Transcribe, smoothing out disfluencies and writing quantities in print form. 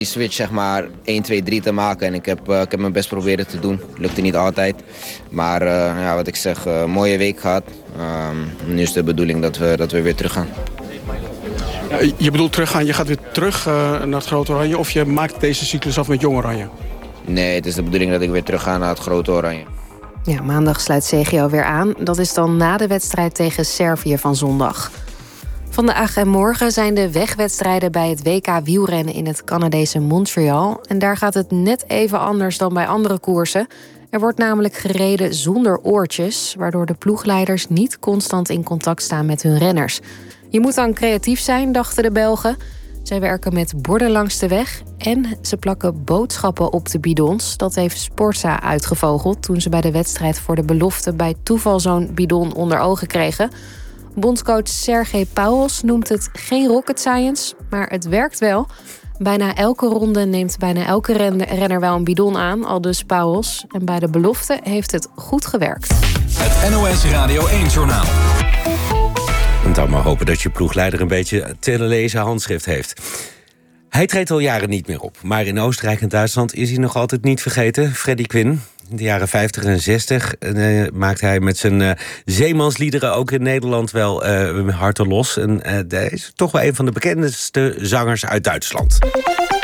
Die switch zeg maar 1, 2, 3 te maken en ik heb mijn best proberen te doen. Lukte niet altijd. Maar wat ik zeg, mooie week gehad. Nu is de bedoeling dat we weer terug gaan. Je bedoelt teruggaan, je gaat weer terug naar het Grote Oranje... of je maakt deze cyclus af met Jong Oranje? Nee, het is de bedoeling dat ik weer terug ga naar het Grote Oranje. Ja, maandag sluit CGO weer aan. Dat is dan na de wedstrijd tegen Servië van zondag. Vandaag en morgen zijn de wegwedstrijden bij het WK wielrennen in het Canadese Montreal. En daar gaat het net even anders dan bij andere koersen. Er wordt namelijk gereden zonder oortjes, waardoor de ploegleiders niet constant in contact staan met hun renners. Je moet dan creatief zijn, dachten de Belgen. Zij werken met borden langs de weg en ze plakken boodschappen op de bidons. Dat heeft Sportza uitgevogeld toen ze bij de wedstrijd voor de belofte bij toeval zo'n bidon onder ogen kregen. Bondscoach Sergej Pauwels noemt het geen rocket science, maar het werkt wel. Bijna elke ronde neemt bijna elke renner wel een bidon aan, aldus Pauwels. En bij de belofte heeft het goed gewerkt. Het NOS Radio 1-journaal. En dan maar hopen dat je ploegleider een beetje telelezen handschrift heeft. Hij treedt al jaren niet meer op. Maar in Oostenrijk en Duitsland is hij nog altijd niet vergeten. Freddie Quinn. In de jaren 50 en 60 maakte hij met zijn zeemansliederen ook in Nederland wel harten los. En hij is toch wel een van de bekendste zangers uit Duitsland.